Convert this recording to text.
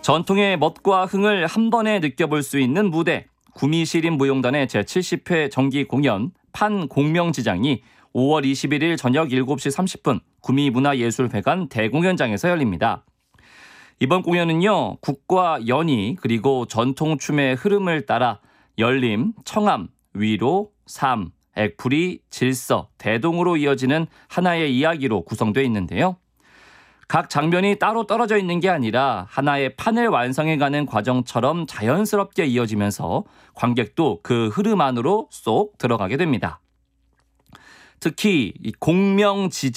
전통의 멋과 흥을 한 번에 느껴볼 수 있는 무대, 구미시립무용단의 제70회 정기 공연 판공명지장이 5월 21일 저녁 7시 30분 구미문화예술회관 대공연장에서 열립니다. 이번 공연은요, 국과 연희 그리고 전통춤의 흐름을 따라 열림, 청암, 위로, 삶, 액풀이, 질서, 대동으로 이어지는 하나의 이야기로 구성되어 있는데요. 각 장면이 따로 떨어져 있는 게 아니라 하나의 판을 완성해가는 과정처럼 자연스럽게 이어지면서 관객도 그 흐름 안으로 쏙 들어가게 됩니다. 특히 이 공명지장